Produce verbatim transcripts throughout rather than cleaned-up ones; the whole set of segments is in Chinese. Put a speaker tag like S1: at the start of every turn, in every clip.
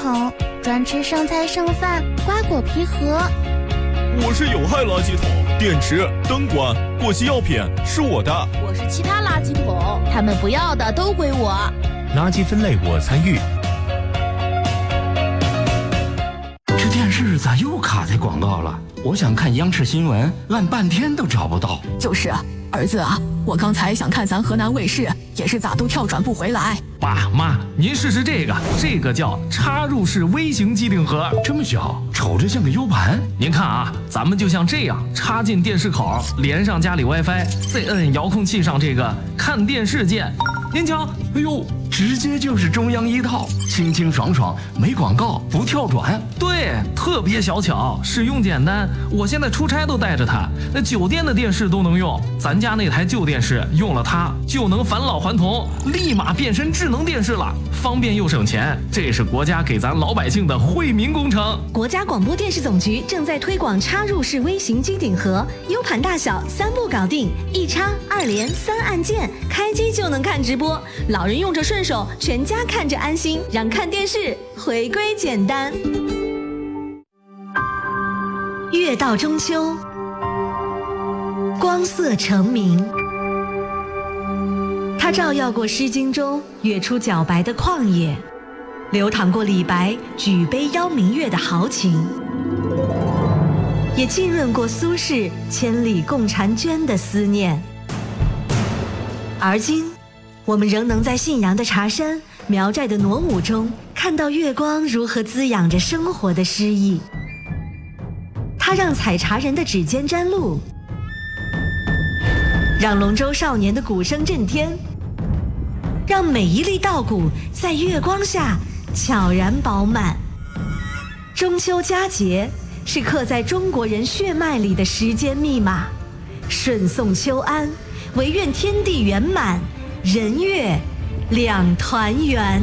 S1: 桶，专吃剩菜剩饭、瓜果皮盒。
S2: 我是有害垃圾桶，电池、灯管、过期药品是我的。
S3: 我是其他垃圾桶，他们不要的都归我。
S4: 垃圾分类我参与。
S5: 这电视咋又卡在广告了？我想看央视新闻，按半天都找不到。
S6: 就是啊，儿子啊，我刚才想看咱河南卫视，也是咋都跳转不回来。
S7: 爸妈，您试试这个，这个叫插入式微型机顶盒，
S5: 这么小，瞅着像个 U 盘。
S7: 您看啊，咱们就像这样插进电视口，连上家里 WiFi， 再摁遥控器上这个看电视键。您瞧，
S5: 哎呦，直接就是中央一套，清清爽爽，没广告，不跳转。
S7: 对，特别小巧，使用简单。我现在出差都带着它，那酒店的电视都能用。咱家那台旧电视用了它就能返老还童，立马变身智能电视了，方便又省钱。这是国家给咱老百姓的惠民工程。
S8: 国家广播电视总局正在推广插入式微型机顶盒 ，U 盘大小，三步搞定，一插、二连、三按键，开机就能看直播。老人用着顺手，全家看着安心，让看电视回归简单。月到中秋，光色澄明，它照耀过《诗经》中月出皎白的旷野，流淌过李白举杯邀明月的豪情，也浸润过苏轼千里共婵娟的思念。而今我们仍能在信阳的茶山、苗寨的傩舞中，看到月光如何滋养着生活的诗意。它让采茶人的指尖沾露，让龙舟少年的鼓声震天，让每一粒稻谷在月光下悄然饱满。中秋佳节是刻在中国人血脉里的时间密码，顺送秋安，唯愿天地圆满，人月两团圆。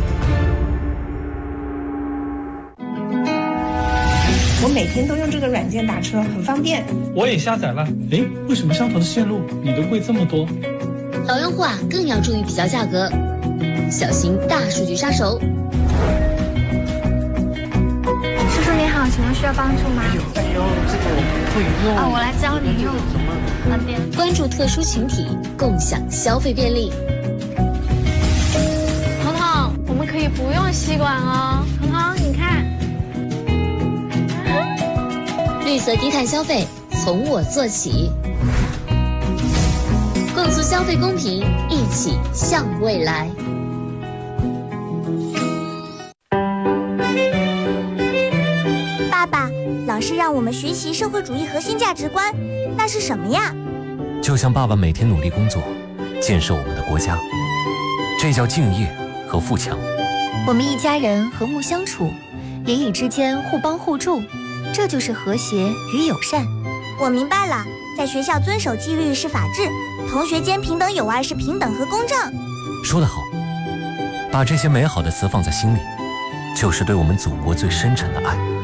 S9: 我每天都用这个软件打车，很方便。
S10: 我也下载了。诶，为什么相同的线路你的贵这么多？
S11: 老用户啊，更要注意比较价格，小心大数据杀手。
S12: 叔叔你好，请问需要帮助吗？
S10: 哎呦哎呦，这个我不会用。
S12: 啊，我来教你用。
S11: 啊对。关注特殊群体，共享消费便利。
S12: 彤彤，我们可以不用吸管哦。彤彤，你看。
S11: 绿色低碳消费，从我做起。共促消费公平，一起向未来。
S1: 爸爸，老师让我们学习社会主义核心价值观，那是什么呀？
S4: 就像爸爸每天努力工作，建设我们的国家，这叫敬业和富强。
S13: 我们一家人和睦相处，邻里之间互帮互助，这就是和谐与友善。
S1: 我明白了，在学校遵守纪律是法治，同学间平等友爱是平等和公正。
S4: 说得好，把这些美好的词放在心里，就是对我们祖国最深沉的爱。